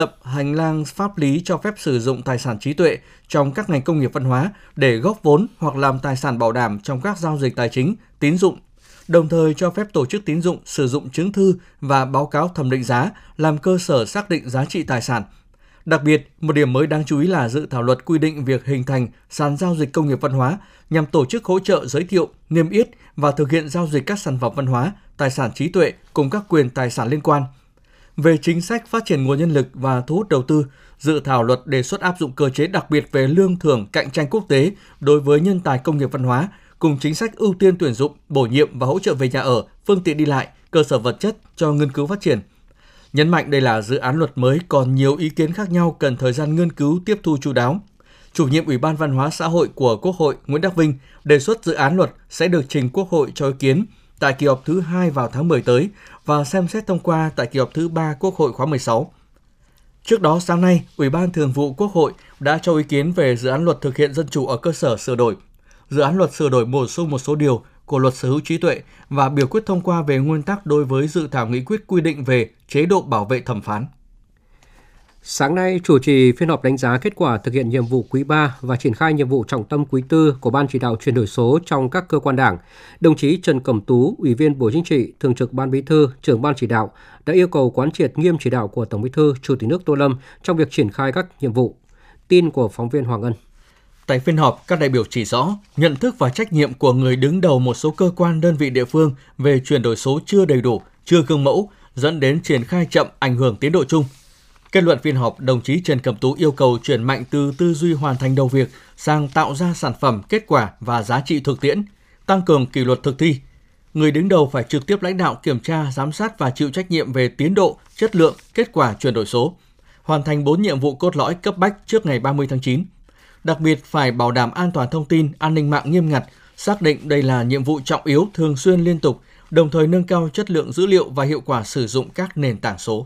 lập hành lang pháp lý cho phép sử dụng tài sản trí tuệ trong các ngành công nghiệp văn hóa để góp vốn hoặc làm tài sản bảo đảm trong các giao dịch tài chính, tín dụng, đồng thời cho phép tổ chức tín dụng sử dụng chứng thư và báo cáo thẩm định giá làm cơ sở xác định giá trị tài sản. Đặc biệt, một điểm mới đáng chú ý là dự thảo luật quy định việc hình thành sàn giao dịch công nghiệp văn hóa nhằm tổ chức hỗ trợ giới thiệu, niêm yết và thực hiện giao dịch các sản phẩm văn hóa, tài sản trí tuệ cùng các quyền tài sản liên quan. Về chính sách phát triển nguồn nhân lực và thu hút đầu tư, dự thảo luật đề xuất áp dụng cơ chế đặc biệt về lương thưởng cạnh tranh quốc tế đối với nhân tài công nghiệp văn hóa, cùng chính sách ưu tiên tuyển dụng, bổ nhiệm và hỗ trợ về nhà ở, phương tiện đi lại, cơ sở vật chất cho nghiên cứu phát triển. Nhấn mạnh đây là dự án luật mới còn nhiều ý kiến khác nhau cần thời gian nghiên cứu tiếp thu chu đáo. Chủ nhiệm Ủy ban Văn hóa xã hội của Quốc hội Nguyễn Đắc Vinh đề xuất dự án luật sẽ được trình Quốc hội cho ý kiến tại kỳ họp thứ 2 vào tháng 10 tới và xem xét thông qua tại kỳ họp thứ 3 Quốc hội khóa 16. Trước đó, sáng nay, Ủy ban Thường vụ Quốc hội đã cho ý kiến về dự án luật thực hiện dân chủ ở cơ sở sửa đổi. Dự án luật sửa đổi bổ sung một số điều của Luật Sở hữu trí tuệ và biểu quyết thông qua về nguyên tắc đối với dự thảo nghị quyết quy định về chế độ bảo vệ thẩm phán. Sáng nay, chủ trì phiên họp đánh giá kết quả thực hiện nhiệm vụ quý 3 và triển khai nhiệm vụ trọng tâm quý 4 của Ban chỉ đạo chuyển đổi số trong các cơ quan Đảng, đồng chí Trần Cẩm Tú, Ủy viên Bộ Chính trị, Thường trực Ban Bí thư, Trưởng Ban chỉ đạo đã yêu cầu quán triệt nghiêm chỉ đạo của Tổng Bí thư, Chủ tịch nước Tô Lâm trong việc triển khai các nhiệm vụ. Tin của phóng viên Hoàng Ân. Tại phiên họp, các đại biểu chỉ rõ nhận thức và trách nhiệm của người đứng đầu một số cơ quan đơn vị địa phương về chuyển đổi số chưa đầy đủ, chưa gương mẫu, dẫn đến triển khai chậm, ảnh hưởng tiến độ chung. Kết luận phiên họp, đồng chí Trần Cẩm Tú yêu cầu chuyển mạnh từ tư duy hoàn thành đầu việc sang tạo ra sản phẩm, kết quả và giá trị thực tiễn, tăng cường kỷ luật thực thi. Người đứng đầu phải trực tiếp lãnh đạo, kiểm tra, giám sát và chịu trách nhiệm về tiến độ, chất lượng, kết quả chuyển đổi số, hoàn thành 4 nhiệm vụ cốt lõi cấp bách trước ngày 30 tháng 9. Đặc biệt phải bảo đảm an toàn thông tin, an ninh mạng nghiêm ngặt, xác định đây là nhiệm vụ trọng yếu thường xuyên liên tục, đồng thời nâng cao chất lượng dữ liệu và hiệu quả sử dụng các nền tảng số.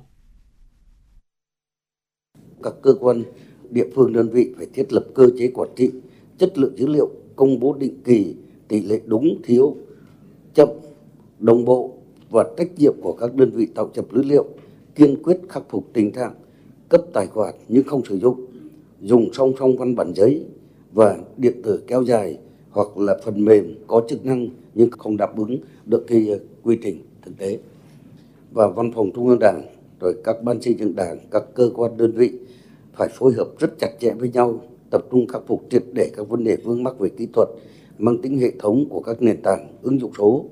Các cơ quan, địa phương, đơn vị phải thiết lập cơ chế quản trị, chất lượng dữ liệu, công bố định kỳ, tỷ lệ đúng, thiếu, chậm, đồng bộ và trách nhiệm của các đơn vị tạo nhập dữ liệu, kiên quyết khắc phục tình trạng cấp tài khoản nhưng không sử dụng, dùng song song văn bản giấy và điện tử kéo dài hoặc là phần mềm có chức năng nhưng không đáp ứng được cái quy trình thực tế. Và Văn phòng Trung ương Đảng, rồi các ban xây dựng Đảng, các cơ quan đơn vị phải phối hợp rất chặt chẽ với nhau, tập trung khắc phục triệt để các vấn đề vướng mắc về kỹ thuật, mang tính hệ thống của các nền tảng ứng dụng số.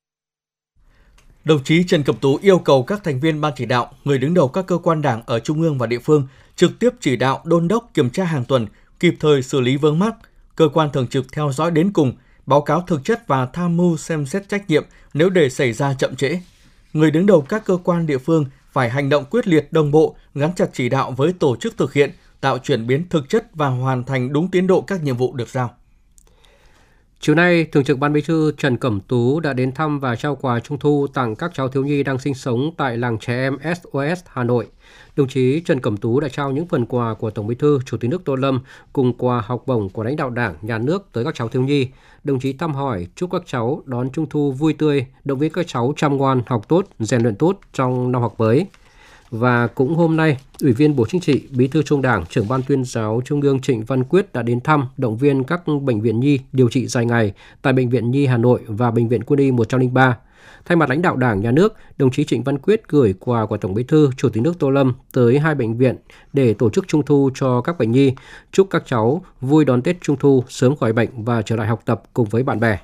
Đồng chí Trần Cẩm Tú yêu cầu các thành viên ban chỉ đạo, người đứng đầu các cơ quan Đảng ở trung ương và địa phương trực tiếp chỉ đạo, đôn đốc, kiểm tra hàng tuần, kịp thời xử lý vướng mắc, cơ quan thường trực theo dõi đến cùng, báo cáo thực chất và tham mưu xem xét trách nhiệm nếu để xảy ra chậm trễ. Người đứng đầu các cơ quan địa phương phải hành động quyết liệt, đồng bộ, gắn chặt chỉ đạo với tổ chức thực hiện, tạo chuyển biến thực chất và hoàn thành đúng tiến độ các nhiệm vụ được giao. Chiều nay, Thường trực Ban Bí thư Trần Cẩm Tú đã đến thăm và trao quà Trung thu tặng các cháu thiếu nhi đang sinh sống tại làng trẻ em SOS Hà Nội. Đồng chí Trần Cẩm Tú đã trao những phần quà của Tổng Bí thư, Chủ tịch nước Tô Lâm cùng quà học bổng của lãnh đạo Đảng, Nhà nước tới các cháu thiếu nhi. Đồng chí thăm hỏi, chúc các cháu đón Trung thu vui tươi, động viên các cháu chăm ngoan, học tốt, rèn luyện tốt trong năm học mới. Và cũng hôm nay, Ủy viên Bộ Chính trị, Bí thư Trung ương Đảng, Trưởng Ban Tuyên giáo Trung ương Trịnh Văn Quyết đã đến thăm, động viên các bệnh viện nhi điều trị dài ngày tại Bệnh viện Nhi Hà Nội và Bệnh viện Quân y 103. Thay mặt lãnh đạo Đảng, Nhà nước, đồng chí Trịnh Văn Quyết gửi quà của Tổng Bí thư, Chủ tịch nước Tô Lâm tới 2 bệnh viện để tổ chức Trung thu cho các bệnh nhi. Chúc các cháu vui đón Tết Trung thu, sớm khỏi bệnh và trở lại học tập cùng với bạn bè.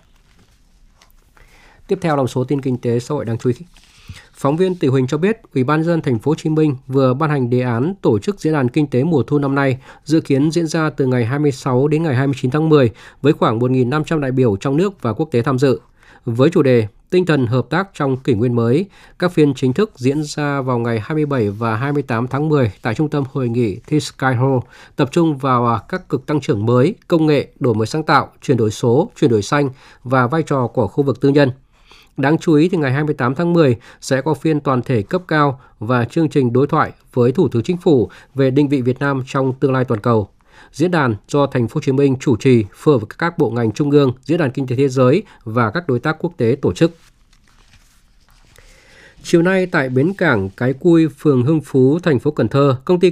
Tiếp theo là một số tin kinh tế xã hội đáng chú ý. Phóng viên Tỷ Huỳnh cho biết, Ủy ban nhân dân Thành phố Hồ Chí Minh vừa ban hành đề án tổ chức diễn đàn kinh tế mùa thu năm nay, dự kiến diễn ra từ ngày 26 đến ngày 29 tháng 10 với khoảng 1.500 đại biểu trong nước và quốc tế tham dự. Với chủ đề Tinh thần hợp tác trong kỷ nguyên mới, các phiên chính thức diễn ra vào ngày 27 và 28 tháng 10 tại Trung tâm Hội nghị The Sky Hall, tập trung vào các cực tăng trưởng mới, công nghệ, đổi mới sáng tạo, chuyển đổi số, chuyển đổi xanh và vai trò của khu vực tư nhân. Đáng chú ý thì ngày 28 tháng 10 sẽ có phiên toàn thể cấp cao và chương trình đối thoại với Thủ tướng Chính phủ về định vị Việt Nam trong tương lai toàn cầu. Diễn đàn do Thành phố Hồ Chí Minh chủ trì, phối hợp với các bộ ngành trung ương, Diễn đàn Kinh tế Thế giới và các đối tác quốc tế tổ chức. Chiều nay tại bến cảng Cái Cui, phường Hưng Phú, thành phố Cần Thơ, công ty